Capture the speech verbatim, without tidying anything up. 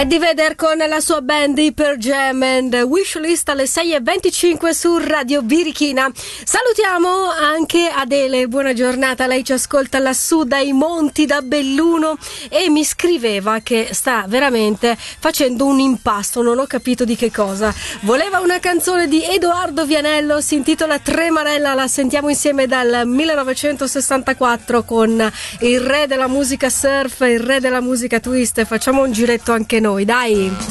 Eddie Vedder con la sua band Hyper Jam and Wishlist alle sei e venticinque su Radio Birichina. Salutiamo anche Adele, buona giornata, lei ci ascolta lassù dai monti, da Belluno, e mi scriveva che sta veramente facendo un impasto, non ho capito di che cosa. Voleva una canzone di Edoardo Vianello, si intitola Tremarella, la sentiamo insieme dal millenovecentosessantaquattro con il re della musica surf, il re della musica twist. Facciamo un giretto anche noi, dai.